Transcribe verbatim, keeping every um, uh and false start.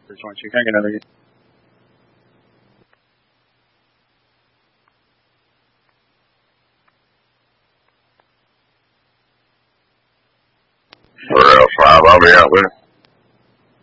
First one,去看看那个。 Or else five, I'll be out there.